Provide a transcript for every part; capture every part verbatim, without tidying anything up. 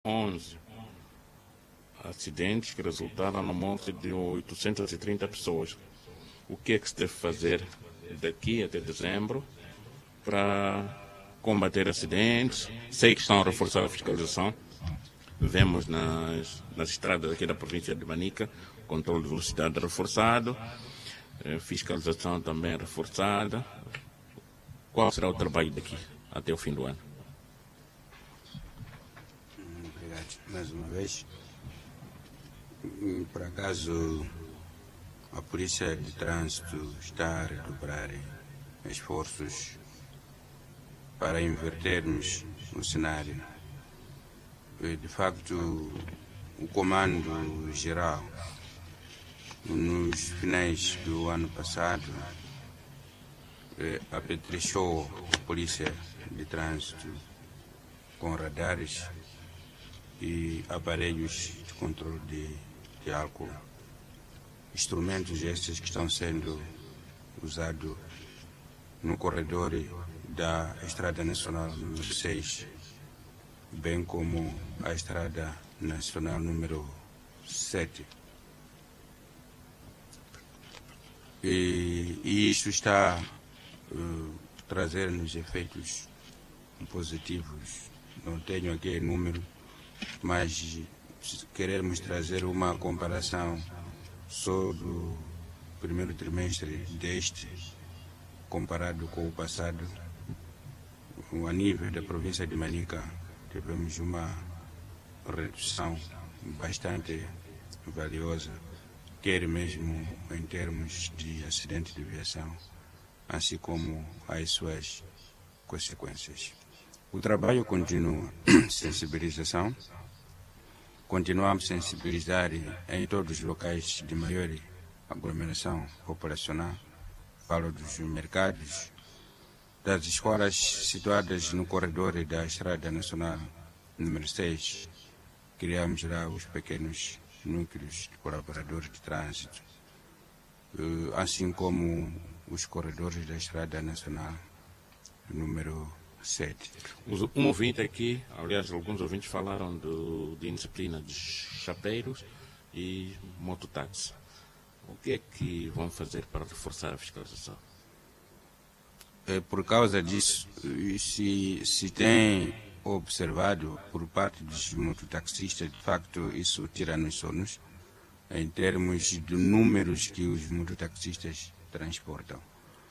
onze acidentes que resultaram na morte de oitocentas e trinta pessoas. O que é que se deve fazer daqui até dezembro para combater acidentes? Sei que estão a reforçar a fiscalização. Vemos nas, nas estradas aqui da província de Manica, controle de velocidade reforçado, fiscalização também reforçada. Qual será o trabalho daqui até o fim do ano? Obrigado mais uma vez. Por acaso, a Polícia de Trânsito está a redobrar esforços para invertermos o cenário. De facto, o Comando Geral, nos finais do ano passado, apetrechou a Polícia de Trânsito com radares e aparelhos de controle de, de álcool. Instrumentos estes que estão sendo usados no corredor da Estrada Nacional número seis, bem como a Estrada Nacional número sete. E, e isso está uh, trazendo efeitos positivos. Não tenho aqui número, mas se queremos trazer uma comparação só do primeiro trimestre deste, comparado com o passado, a nível da província de Manica, tivemos uma redução bastante valiosa, quer mesmo em termos de acidente de aviação, assim como as suas consequências. O trabalho continua, sensibilização. Continuamos a sensibilizar em todos os locais de maior aglomeração populacional. Falo dos mercados, das escolas situadas no corredor da Estrada Nacional número seis. Criamos lá os pequenos núcleos de colaboradores de trânsito, assim como os corredores da Estrada Nacional número sete. Um ouvinte aqui, aliás, alguns ouvintes falaram do, de indisciplina de chapeiros e mototáxi. O que é que vão fazer para reforçar a fiscalização? É, por causa disso, se, se tem observado por parte dos mototaxistas, de facto, isso tira-nos sonos em termos de números que os mototaxistas transportam.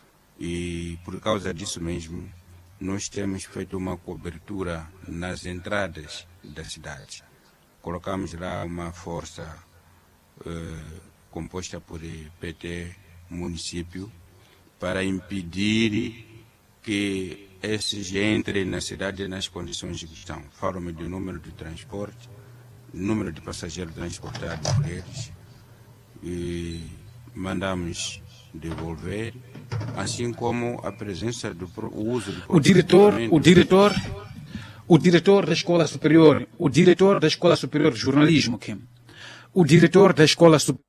E por causa disso mesmo, nós temos feito uma cobertura nas entradas da cidade. Colocamos lá uma força eh, composta por P T município para impedir que esses entrem na cidade nas condições que estão. Falo-me do número de transporte, número de passageiros transportados por eles, e mandamos devolver, assim como a presença do o uso do o diretor, o diretor, o diretor da Escola Superior, o diretor da Escola Superior de Jornalismo, Kim, o diretor da Escola Superior